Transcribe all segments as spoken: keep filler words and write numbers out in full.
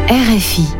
R F I.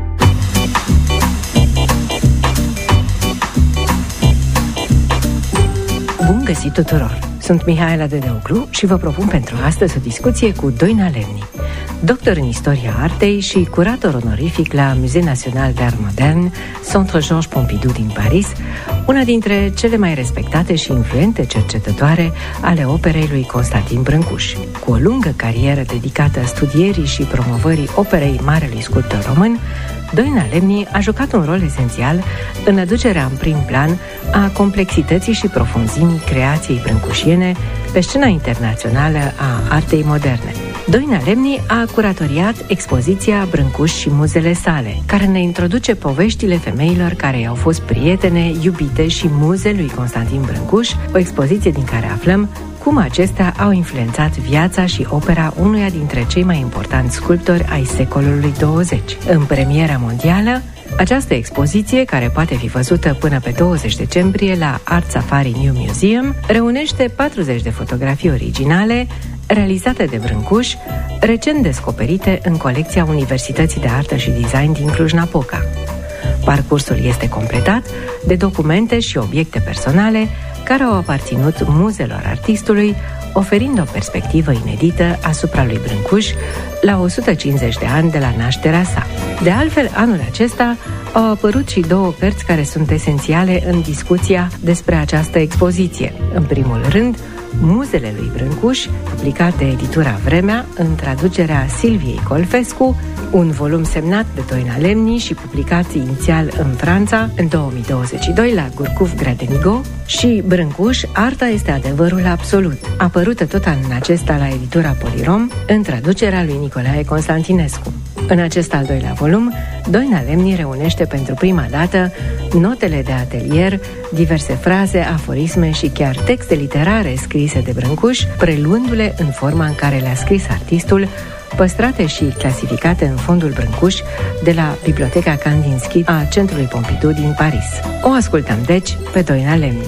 Bun găsit tuturor! Sunt Mihaela Dedeoclu și vă propun pentru astăzi o discuție cu Doina Lemni, doctor în istoria artei și curator onorific la Musée National d'Art Moderne, Centre Georges Pompidou din Paris, una dintre cele mai respectate și influente cercetătoare ale operei lui Constantin Brâncuș. Cu o lungă carieră dedicată studierii și promovării operei marelui sculptor român, Doina Lemni a jucat un rol esențial în aducerea în prim plan a complexității și profunzimii creației brâncușiene pe scena internațională a artei moderne. Doina Lemni a curatoriat expoziția Brâncuș și muzele sale, care ne introduce poveștile femeilor care i-au fost prietene, iubite și muze lui Constantin Brâncuș, o expoziție din care aflăm cum acestea au influențat viața și opera unuia dintre cei mai importanți sculptori ai secolului douăzeci. În premiera mondială, această expoziție, care poate fi văzută până pe douăzeci decembrie la Art Safari New Museum, reunește patruzeci de fotografii originale realizate de Brâncuș, recent descoperite în colecția Universității de Artă și Design din Cluj-Napoca. Parcursul este completat de documente și obiecte personale care au aparținut muzelor artistului, oferind o perspectivă inedită asupra lui Brâncuș la o sută cincizeci de ani de la nașterea sa. De altfel, anul acesta au apărut și două cărți care sunt esențiale în discuția despre această expoziție. În primul rând, Muzele lui Brâncuș, publicat de editura Vremea, în traducerea Silviei Colfescu, un volum semnat de Doina Lemni și publicat inițial în Franța în două mii douăzeci și doi la Gurcuf Gradenigo, și Brâncuș, Arta este adevărul absolut, apărută tot anul acesta la editura Polirom, în traducerea lui Nicolae Constantinescu. În acest al doilea volum, Doina Lemni reunește pentru prima dată notele de atelier, diverse fraze, aforisme și chiar texte literare scrise de Brâncuș, preluându-le în forma în care le-a scris artistul, păstrate și clasificate în fondul Brâncuș de la Biblioteca Kandinsky a Centrului Pompidou din Paris. O ascultăm deci pe Doina Lemni.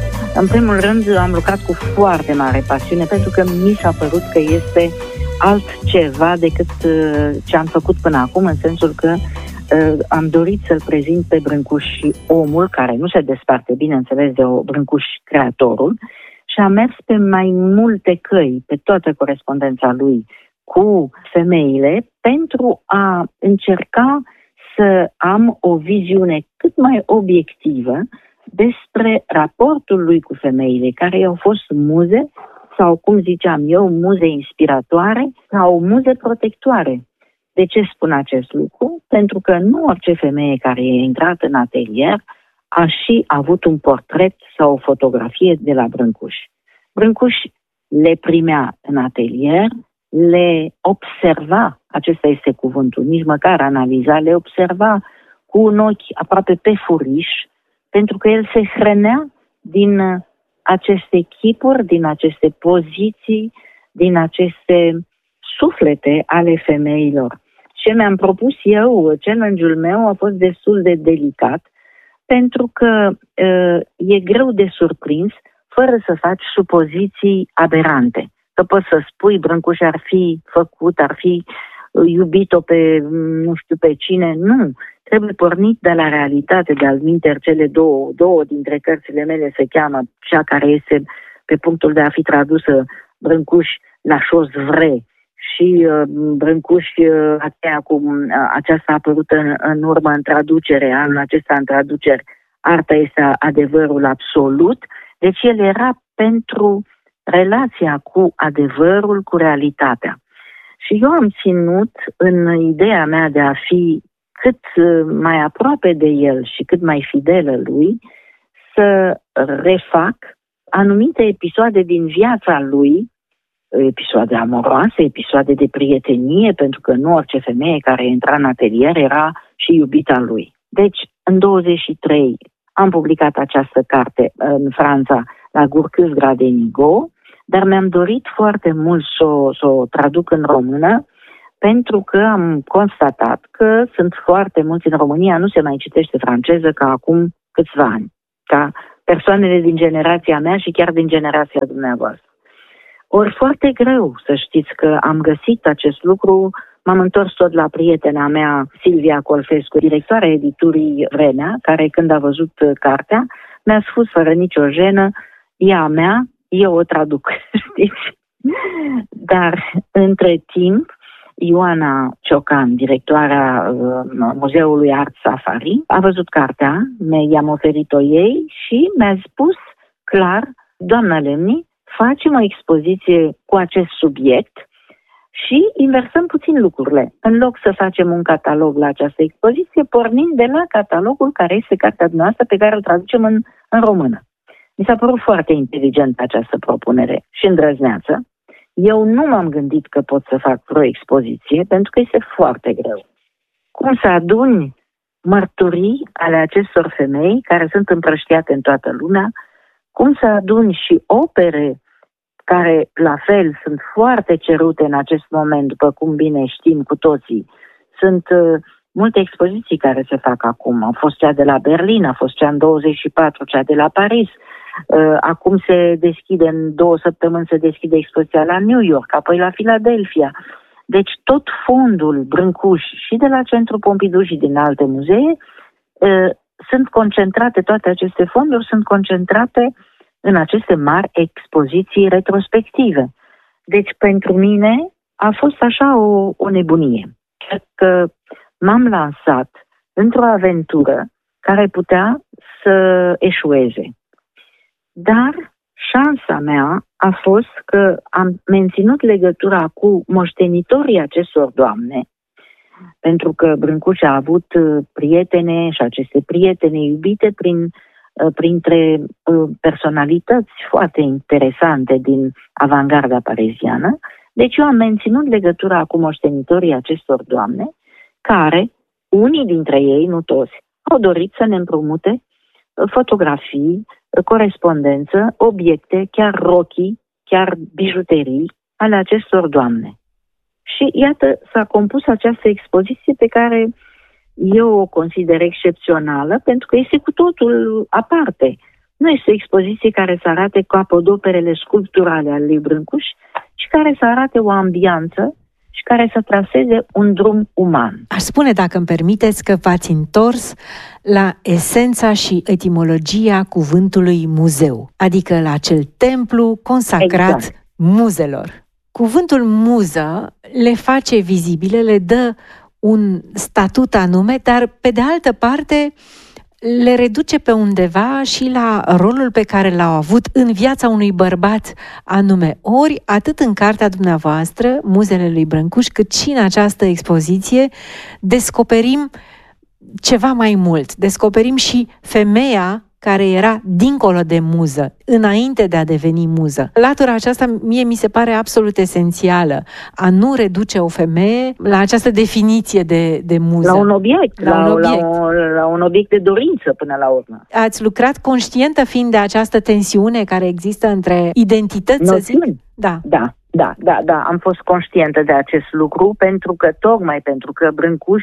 În primul rând am lucrat cu foarte mare pasiune pentru că mi s-a părut că este altceva decât ce am făcut până acum, în sensul că uh, am dorit să-l prezint pe Brâncuș și omul, care nu se desparte, bineînțeles, de o Brâncuș creatorul, și am mers pe mai multe căi, pe toată corespondența lui cu femeile, pentru a încerca să am o viziune cât mai obiectivă despre raportul lui cu femeile, care au fost muze, sau, cum ziceam eu, muze inspiratoare sau muze protectoare. De ce spun acest lucru? Pentru că nu orice femeie care e intrat în atelier a și avut un portret sau o fotografie de la Brâncuș. Brâncuș le primea în atelier, le observa, acesta este cuvântul, nici măcar analiza, le observa cu un ochi aproape pe furiș, pentru că el se hrănea din aceste chipuri, din aceste poziții, din aceste suflete ale femeilor. Ce mi-am propus eu, challenge-ul meu a fost destul de delicat, pentru că uh, e greu de surprins fără să faci supoziții aberante. Că poți să spui Brâncuș ar fi făcut, ar fi iubit-o pe nu știu pe cine, nu. Trebuie pornit de la realitate, de altminteri cele două, două dintre cărțile mele se cheamă, cea care este pe punctul de a fi tradusă Brâncuș la chose vraie și uh, Brâncuș, uh, aceea cu uh, aceasta a apărut în, în urmă în traducere, anul acesta în traduceri, Arta este adevărul absolut. Deci el era pentru relația cu adevărul, cu realitatea. Și eu am ținut în ideea mea de a fi cât mai aproape de el și cât mai fidelă lui, să refac anumite episoade din viața lui, episoade amoroase, episoade de prietenie, pentru că nu orice femeie care intra în atelier era și iubita lui. Deci, în douăzeci și trei am publicat această carte în Franța la Gurcuf Gradenigo, dar mi-am dorit foarte mult să o, să o traduc în română, pentru că am constatat că sunt foarte mulți în România, nu se mai citește franceză ca acum câțiva ani, ca persoanele din generația mea și chiar din generația dumneavoastră. Ori foarte greu să știți că am găsit acest lucru m-am întors tot la prietena mea, Silvia Colfescu, directoarea editurii Vremea, care când a văzut cartea, mi-a spus fără nicio jenă, e a mea, eu o traduc, știți? Dar între timp, Ioana Ciocan, directoarea uh, Muzeului Art Safari, a văzut cartea, i-am oferit-o ei și mi-a spus clar, doamna Lemni, facem o expoziție cu acest subiect și inversăm puțin lucrurile. În loc să facem un catalog la această expoziție, pornind de la catalogul care este cartea noastră pe care o traducem în, în română. Mi s-a părut foarte inteligentă această propunere și îndrăzneață. Eu nu m-am gândit că pot să fac vreo expoziție, pentru că este foarte greu. Cum să aduni mărturii ale acestor femei care sunt împrăștiate în toată lumea, cum să aduni și opere care, la fel, sunt foarte cerute în acest moment, după cum bine știm cu toții. Sunt uh, multe expoziții care se fac acum. A fost cea de la Berlin, a fost cea în douăzeci și patru, cea de la Paris. Uh, acum se deschide, în două săptămâni se deschide expoziția la New York, apoi la Philadelphia. Deci tot fondul Brâncuș și de la Centrul Pompidou și din alte muzee uh, sunt concentrate, toate aceste fonduri sunt concentrate în aceste mari expoziții retrospective. Deci pentru mine a fost așa o, o nebunie. Cred că m-am lansat într-o aventură care putea să eșueze. Dar șansa mea a fost că am menținut legătura cu moștenitorii acestor doamne, pentru că Brâncuș a avut prietene și aceste prietene iubite prin, printre personalități foarte interesante din avangarda pareziană. Deci eu am menținut legătura cu moștenitorii acestor doamne, care, unii dintre ei, nu toți, au dorit să ne împrumute fotografii, corespondență, obiecte, chiar rochii, chiar bijuterii ale acestor doamne. Și iată, s-a compus această expoziție pe care eu o consider excepțională, pentru că este cu totul aparte. Nu este o expoziție care să arate capodoperele sculpturale ale lui Brâncuș, ci care să arate o ambianță și care să traseze un drum uman. Aș spune, dacă îmi permiteți, că v-ați întors la esența și etimologia cuvântului muzeu, adică la acel templu consacrat exact. muzelor. Cuvântul muză le face vizibile, le dă un statut anume, dar pe de altă parte le reduce pe undeva și la rolul pe care l-au avut în viața unui bărbat anume. Ori, atât în cartea dumneavoastră, Muzele lui Brâncuș, cât și în această expoziție, descoperim ceva mai mult. Descoperim și femeia care era dincolo de muză, înainte de a deveni muză. Latura aceasta mie mi se pare absolut esențială, a nu reduce o femeie la această definiție de, de muză. La un obiect, la, la, un obiect. La, o, la un obiect de dorință până la urmă. Ați lucrat conștientă fiind de această tensiune care există între identități, să zic? Da. Da, da, da, da, am fost conștientă de acest lucru, pentru că, tocmai pentru că Brâncuș,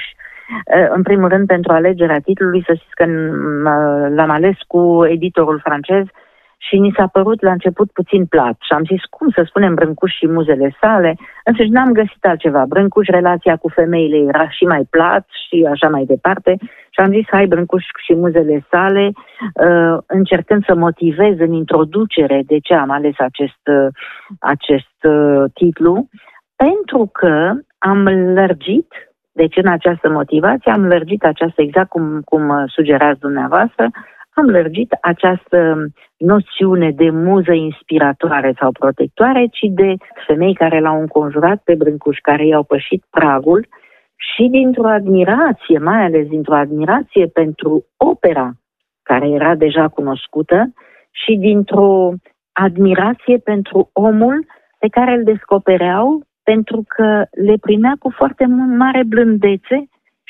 în primul rând, pentru alegerea titlului, să știți că l-am ales cu editorul francez și ni s-a părut la început puțin plat. Și am zis, cum să spunem Brâncuș și muzele sale? Însă n-am găsit altceva. Brâncuș, relația cu femeile era și mai plat și așa mai departe. Și am zis, hai, Brâncuș și muzele sale, uh, încercând să motivez în introducere de ce am ales acest, uh, acest uh, titlu, pentru că am lărgit. Deci în această motivație am lărgit această, exact cum, cum sugerați dumneavoastră, am lărgit această noțiune de muză inspiratoare sau protectoare, ci de femei care l-au înconjurat pe Brâncuș, care i-au pășit pragul și dintr-o admirație, mai ales dintr-o admirație pentru opera care era deja cunoscută și dintr-o admirație pentru omul pe care îl descopereau, pentru că le primea cu foarte mare blândețe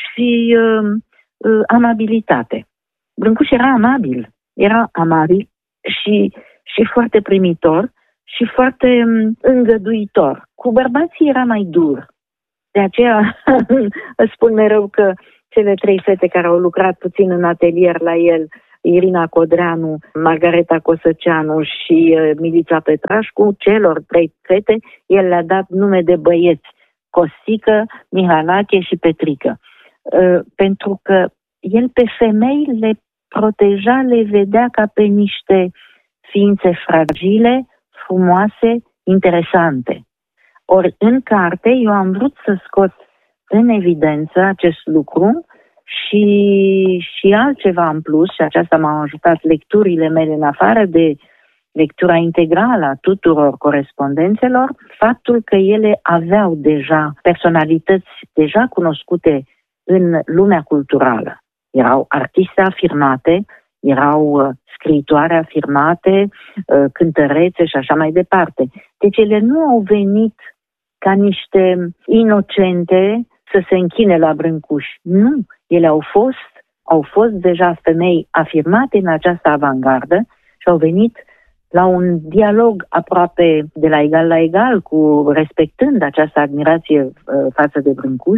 și uh, uh, amabilitate. Brâncuș era amabil, era amabil și, și foarte primitor și foarte um, îngăduitor. Cu bărbații era mai dur. De aceea spun mereu că cele trei fete care au lucrat puțin în atelier la el, Irina Codreanu, Margareta Cosăceanu și uh, Milița Petrașcu, celor trei fete, el le-a dat nume de băieți, Costică, Mihalache și Petrică. Pentru că el pe femei le proteja, le vedea ca pe niște ființe fragile, frumoase, interesante. Ori în carte eu am vrut să scot în evidență acest lucru și, și altceva în plus, și aceasta m-a ajutat lecturile mele în afară de lectura integrală a tuturor corespondențelor, faptul că ele aveau deja personalități deja cunoscute în lumea culturală. Erau artiste afirmate, erau scriitoare afirmate, cântărețe și așa mai departe. Deci ele nu au venit ca niște inocente să se închine la Brâncuș. Nu, ele au fost, au fost deja femei afirmate în această avangardă și au venit la un dialog aproape de la egal la egal, cu respectând această admirație uh, față de Brâncuș,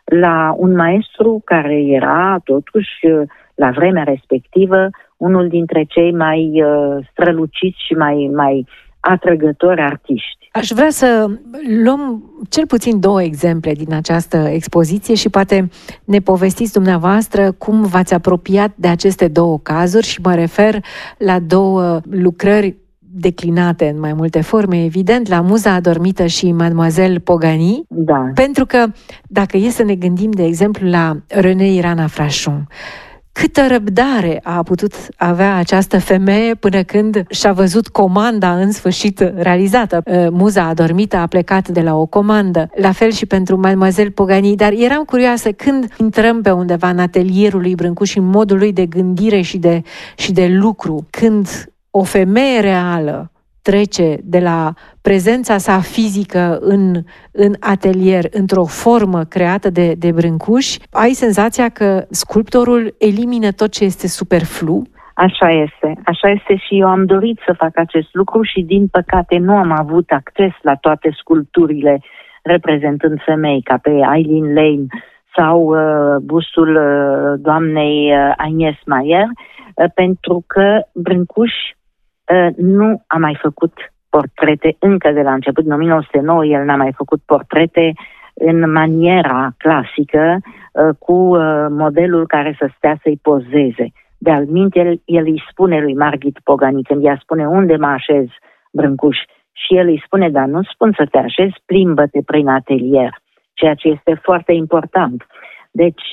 la un maestru care era totuși la vremea respectivă unul dintre cei mai uh, străluciți și mai, mai atrăgători artiști. Aș vrea să luăm cel puțin două exemple din această expoziție și poate ne povestiți dumneavoastră cum v-ați apropiat de aceste două cazuri și mă refer la două lucrări declinate în mai multe forme, evident, la Muza adormită și Mademoiselle Pogany, da. Pentru că dacă e să ne gândim, de exemplu, la René Irana Frachon, câtă răbdare a putut avea această femeie până când și-a văzut comanda în sfârșit realizată. Muza adormită a plecat de la o comandă, la fel și pentru Mademoiselle Pogany, dar eram curioasă când intrăm pe undeva în atelierul lui Brâncuș, în modul lui de gândire și de, și de lucru, când o femeie reală trece de la prezența sa fizică în, în atelier, într-o formă creată de, de Brâncuș, ai senzația că sculptorul elimină tot ce este superflu? Așa este, așa este și eu am dorit să fac acest lucru și din păcate nu am avut acces la toate sculpturile reprezentând femei, ca pe Eileen Lane sau uh, bustul uh, doamnei uh, Agnes Mayer, uh, pentru că Brâncuș nu a mai făcut portrete încă de la început. În o mie nouă sute nouă el n-a mai făcut portrete în maniera clasică cu modelul care să stea să-i pozeze. De altminteri, el îi spune lui Margit Pogany, când ea spune unde mă așez, Brâncuș, și el îi spune, dar nu spun să te așezi, plimbă-te prin atelier, ceea ce este foarte important. Deci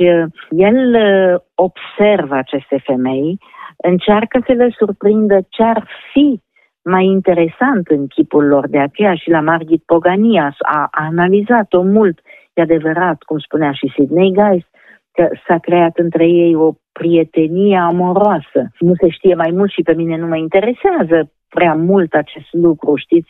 el observă aceste femei, încearcă să le surprindă ce ar fi mai interesant în chipul lor. De aceea și la Margit Pogany a, a analizat-o mult. E adevărat, cum spunea și Sidney Geist, că s-a creat între ei o prietenie amoroasă. Nu se știe mai mult și pe mine nu mă interesează prea mult acest lucru, știți,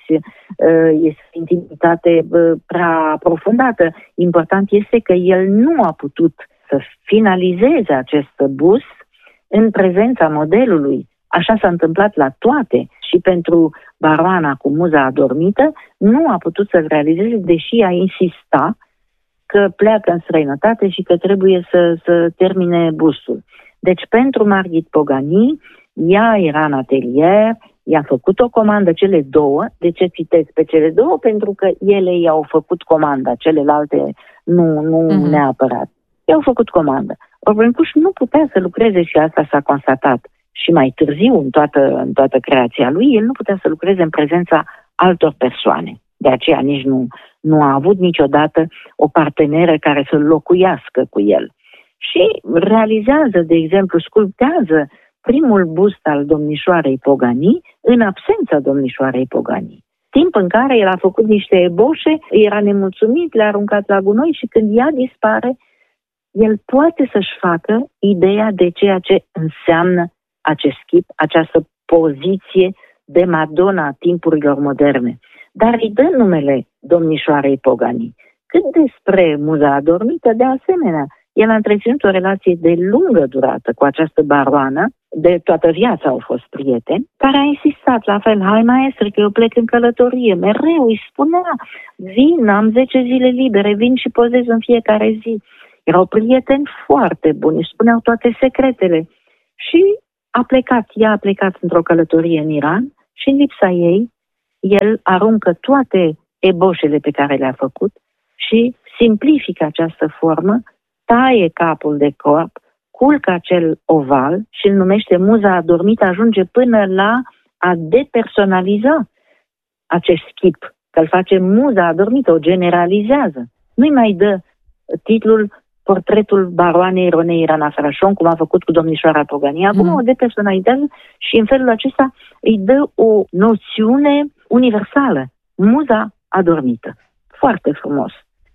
este intimitate prea aprofundată. Important este că el nu a putut să finalizeze acest bust în prezența modelului. Așa s-a întâmplat la toate. Și pentru Baroana cu Muza adormită nu a putut să-l realizeze, deși a insista că pleacă în străinătate și că trebuie să, să termine bustul. Deci pentru Margit Pogany, ea era în atelier, i-a făcut o comandă, cele două. De ce citesc pe cele două? Pentru că ele i-au făcut comanda, celelalte nu, nu mm-hmm. neapărat. I-au făcut comandă. Ori Brâncuș nu putea să lucreze și asta s-a constatat. Și mai târziu, în toată, în toată creația lui, el nu putea să lucreze în prezența altor persoane. De aceea nici nu, nu a avut niciodată o parteneră care să locuiască cu el. Și realizează, de exemplu, sculptează primul bust al domnișoarei Pogany în absența domnișoarei Pogany. Timp în care el a făcut niște eboșe, era nemulțumit, le-a aruncat la gunoi și când ea dispare, el poate să-și facă ideea de ceea ce înseamnă acest chip, această poziție de Madonna a timpurilor moderne. Dar îi dă numele domnișoarei Pogany. Cât despre Muza adormită, de asemenea, el a întreținut o relație de lungă durată cu această baroană, de toată viața au fost prieteni, care a insistat la fel, hai maestre că eu plec în călătorie, mereu îi spunea, vin, am zece zile libere, vin și pozez în fiecare zi. Erau prieteni foarte buni, își spuneau toate secretele. Și a plecat, ea a plecat într-o călătorie în Iran și în lipsa ei, el aruncă toate eboșele pe care le-a făcut și simplifică această formă, taie capul de corp, culcă acel oval și îl numește Muza adormită, ajunge până la a depersonaliza acest chip, că îl face Muza adormită, o generalizează. Nu-i mai dă titlul Portretul baroanei Ronei Rana Frachon, cum a făcut cu domnișoara Pogani. Acum mm. o depersonalizează și în felul acesta îi dă o noțiune universală. Muza adormită. Foarte frumos.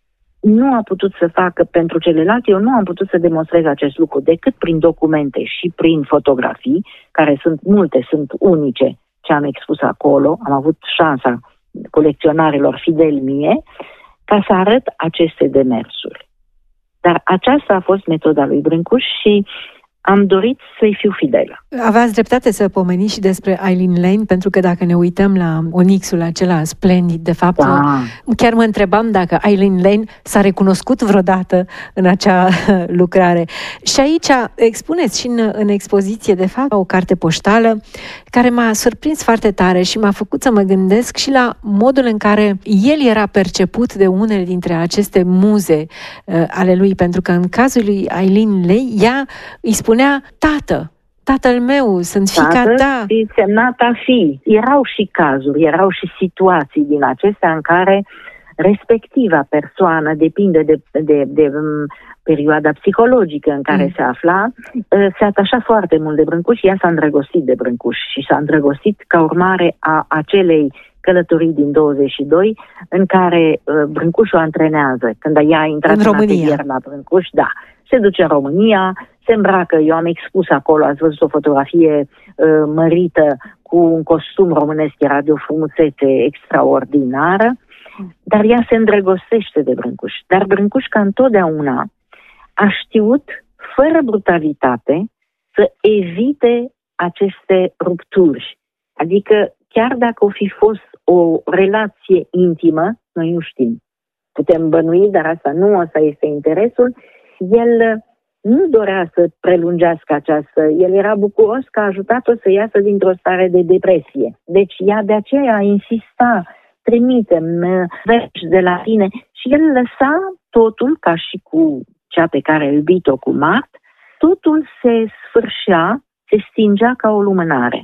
Nu a putut să facă pentru celelalte, eu nu am putut să demonstrez acest lucru decât prin documente și prin fotografii, care sunt multe, sunt unice ce am expus acolo, am avut șansa colecționarilor fideli mie, ca să arăt aceste demersuri. Dar aceasta a fost metoda lui Brâncuș și am dorit să-i fiu fidelă. Aveați dreptate să pomeniți și despre Eileen Lane, pentru că dacă ne uităm la Onyxul acela splendid, de fapt, da. chiar mă întrebam dacă Eileen Lane s-a recunoscut vreodată în acea lucrare. Și aici expuneți și în, în expoziție, de fapt, o carte poștală care m-a surprins foarte tare și m-a făcut să mă gândesc și la modul în care el era perceput de unele dintre aceste muze uh, ale lui, pentru că în cazul lui Eileen Lane, ea îi spunea tată, tatăl meu, sunt fiica ta. Și semnat a fi. Erau și cazuri, erau și situații din acestea în care respectiva persoană, depinde de, de, de, de um, perioada psihologică în care mm. se afla, uh, se atașa foarte mult de Brâncuș și ea s-a îndrăgostit de Brâncuș și s-a îndrăgostit ca urmare a acelei călătorii din douăzeci și doi în care uh, Brâncuș o antrenează. Când ea a intrat în, în atelier la Brâncuș, da, se duce în România, se îmbracă, eu am expus acolo, ați văzut o fotografie uh, mărită cu un costum românesc, era de o frumusețe extraordinară, dar ea se îndrăgostește de Brâncuș. Dar Brâncuș, ca întotdeauna, a știut, fără brutalitate, să evite aceste rupturi. Adică, chiar dacă o fi fost o relație intimă, noi nu știm. Putem bănui, dar asta nu, asta este interesul, el nu dorea să prelungească această, el era bucuros că a ajutat-o să iasă dintr-o stare de depresie. Deci ea de aceea insista, trimite-mi vești de la tine și el lăsa totul, ca și cu cea pe care a iubit-o cu Mart, totul se sfârșea, se stingea ca o lumânare.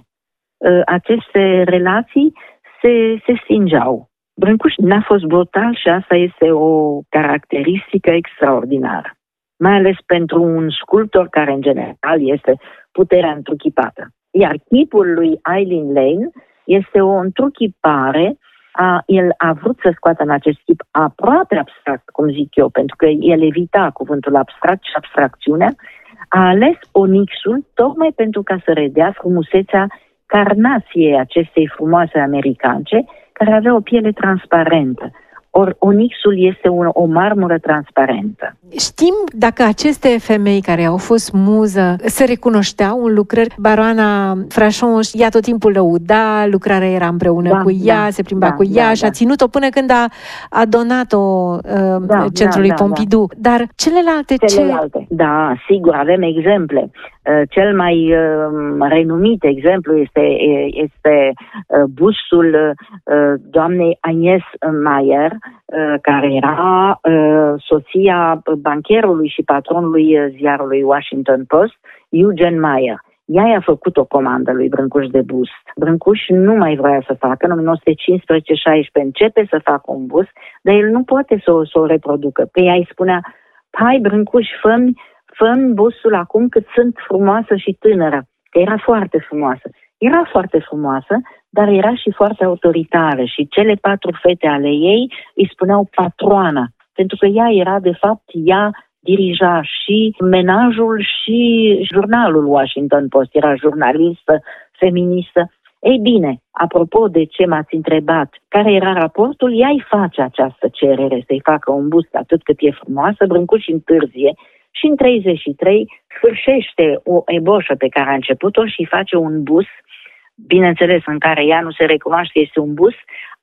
Aceste relații se, se stingeau. Brâncuș n-a fost brutal și asta este o caracteristică extraordinară. Mai ales pentru un sculptor care, în general, este puterea întruchipată. Iar chipul lui Eileen Lane este o întruchipare, a, el a vrut să scoată în acest chip aproape abstract, cum zic eu, pentru că el evita cuvântul abstract și abstracțiunea, a ales Onyxul tocmai pentru ca să redea frumusețea carnației acestei frumoase americance, care avea o piele transparentă. Ori Onyxul este un, o marmură transparentă. Știm dacă aceste femei care au fost muză se recunoșteau în lucrări? Baroana Frachon ea tot timpul lăuda, lucrarea era împreună da, cu ea, da, se plimba da, cu ea da, și a ținut-o până când a, a donat-o uh, da, centrului da, da, Pompidou. Da. Dar celelalte... Celelalte, ce... da, sigur, avem exemple. Uh, cel mai uh, renumit exemplu este, este uh, bustul uh, doamnei Agnes Mayer, uh, care era uh, soția bancherului și patronului ziarului Washington Post, Eugene Mayer. Ea i-a făcut o comandă lui Brâncuș de bust. Brâncuș nu mai vrea să facă, în nouăsprezece cincisprezece șaisprezece începe să facă un bust, dar el nu poate să o, să o reproducă. Pe ea îi spunea, hai Brâncuș, fă-mi, fă-mi bustul acum cât sunt frumoasă și tânără. Că era foarte frumoasă. Era foarte frumoasă, dar era și foarte autoritară și cele patru fete ale ei îi spuneau patroana. Pentru că ea era, de fapt, ea dirija și menajul și jurnalul Washington Post. Era jurnalistă, feministă. Ei bine, apropo de ce m-ați întrebat, care era raportul, ea îi face această cerere să-i facă un bust atât cât e frumoasă, Brâncuș întârzie și în treizeci și trei sfârșește o eboșă pe care a început-o și îi face un bust, bineînțeles în care ea nu se recunoaște, este un bust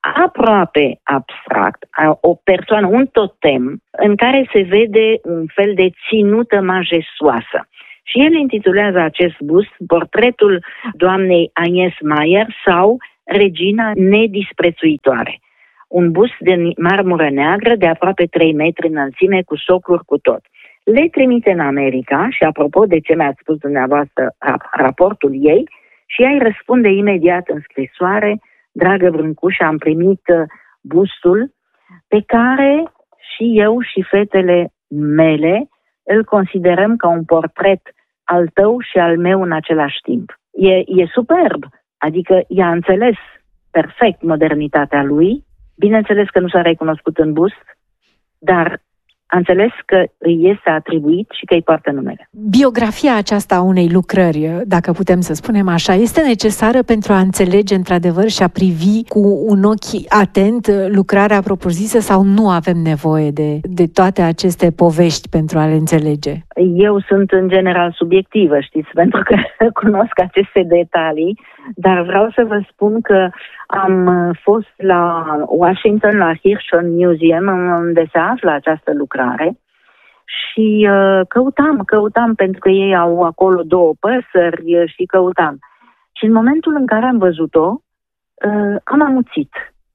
aproape abstract, o persoană, un totem în care se vede un fel de ținută majestoasă. Și el intitulează acest bust Portretul doamnei Agnes Mayer sau Regina nedisprețuitoare. un bust de marmură neagră de aproape trei metri înălțime, cu socluri, cu tot. Le trimite în America și, apropo de ce mi-ați spus dumneavoastră, raportul ei, și ea îi răspunde imediat în scrisoare: dragă Brâncuș, am primit bustul pe care și eu și fetele mele îl considerăm ca un portret al tău și al meu în același timp. E, e superb, adică ea a înțeles perfect modernitatea lui, bineînțeles că nu s-a recunoscut în bust, dar a înțeles că îi este atribuit și că îi poartă numele. Biografia aceasta a unei lucrări, dacă putem să spunem așa, este necesară pentru a înțelege într-adevăr și a privi cu un ochi atent lucrarea propriu-zisă, sau nu avem nevoie de, de toate aceste povești pentru a le înțelege? Eu sunt în general subiectivă, știți, pentru că cunosc aceste detalii, dar vreau să vă spun că am fost la Washington, la Hirshhorn Museum, unde se află această lucrare, și uh, căutam, căutam, pentru că ei au acolo două păsări și căutam. Și în momentul în care am văzut-o, uh, am amuțit.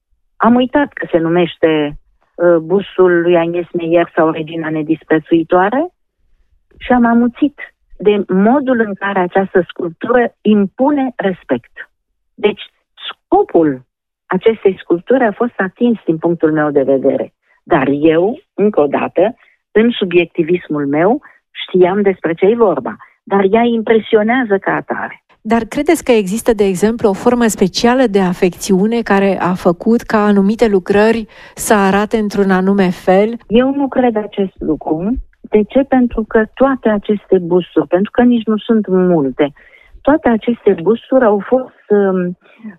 Am uitat că se numește uh, bustul lui Agnes Meyer sau Regina nedisprețuitoare și am amuțit de modul în care această sculptură impune respect. Deci, scopul acestei sculpturi a fost atins din punctul meu de vedere. Dar eu, încă o dată, în subiectivismul meu, știam despre ce e vorba. Dar ea impresionează ca atare. Dar credeți că există, de exemplu, o formă specială de afecțiune care a făcut ca anumite lucrări să arate într-un anume fel? Eu nu cred acest lucru. De ce? Pentru că toate aceste busturi, pentru că nici nu sunt multe, toate aceste busturi au fost um,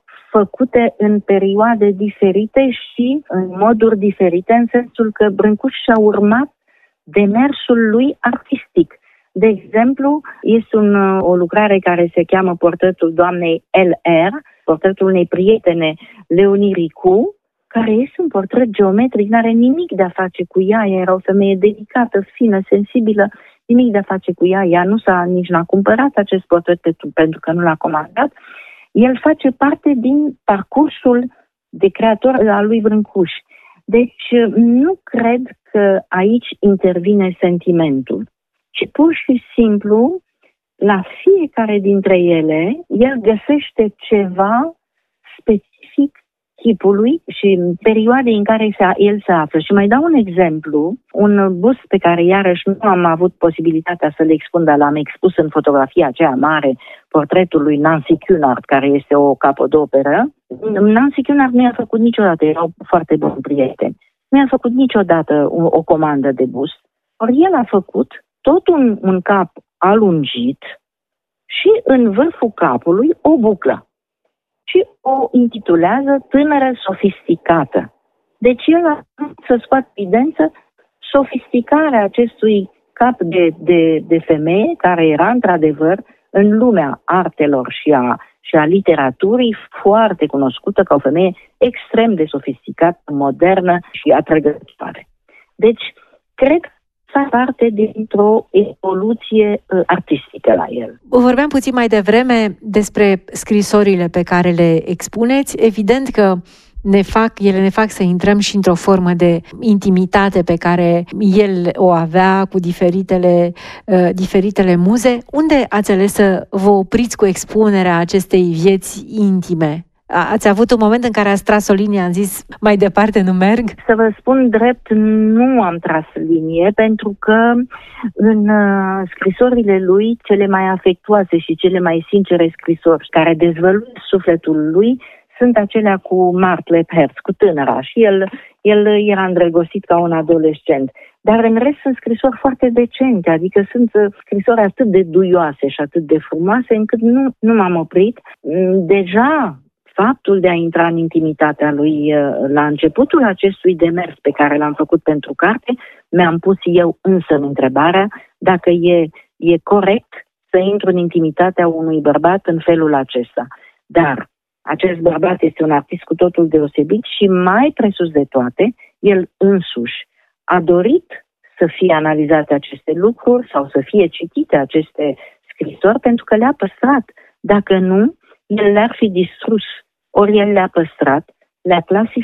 făcute în perioade diferite și în moduri diferite, în sensul că Brâncuș și-a urmat demersul lui artistic. De exemplu, este un, o lucrare care se cheamă Portretul doamnei L R, portretul unei prietene, Leonie Ricu, care este un portret geometric, nu are nimic de a face cu ea, ea era o femeie delicată, fină, sensibilă, nimic de a face cu ea, ea nu s-a, nici n-a cumpărat acest portret pentru că nu l-a comandat. El face parte din parcursul de creator al lui Brâncuș. Deci nu cred că aici intervine sentimentul, ci pur și simplu, la fiecare dintre ele, el găsește ceva specific chipului și perioadei în care el se află. Și mai dau un exemplu, un bust pe care iarăși nu am avut posibilitatea să-l expun, dar l-am expus în fotografia aceea mare, portretul lui Nancy Cunard, care este o capodoperă. Nancy Cunard nu i-a făcut niciodată, erau foarte buni prieteni, nu i-a făcut niciodată o, o comandă de bust. Ori el a făcut tot un, un cap alungit și în vârful capului o buclă. Și o intitulează Tânără sofisticată. Deci el a vrut să scoată evidență sofisticarea acestui cap de, de, de femeie, care era într-adevăr în lumea artelor și a, și a literaturii foarte cunoscută ca o femeie extrem de sofisticată, modernă și atrăgătoare. Deci, cred că face parte dintr-o evoluție uh, artistică la el. Vorbeam puțin mai devreme despre scrisorile pe care le expuneți. Evident că ne fac, ele ne fac să intrăm și într-o formă de intimitate pe care el o avea cu diferitele, uh, diferitele muze. Unde ați ales să vă opriți cu expunerea acestei vieți intime? Ați avut un moment în care ați tras o linie, am zis, mai departe nu merg? Să vă spun drept, nu am tras linie, pentru că în uh, scrisorile lui, cele mai afectuoase și cele mai sincere scrisori care dezvăluie sufletul lui, sunt acelea cu Martlet Herz, cu tânăra. Și el, el era îndrăgostit ca un adolescent. Dar în rest sunt scrisori foarte decente, adică sunt scrisori atât de duioase și atât de frumoase, încât nu, nu m-am oprit. Deja faptul de a intra în intimitatea lui la începutul acestui demers pe care l-am făcut pentru carte, mi-am pus eu însă întrebarea dacă e, e corect să intru în intimitatea unui bărbat în felul acesta. Dar acest bărbat este un artist cu totul deosebit și mai presus de toate, el însuși a dorit să fie analizate aceste lucruri sau să fie citite aceste scrisori pentru că le-a păstrat. Dacă nu, el le-ar fi distrus. Ori el le-a păstrat, le-a clasificat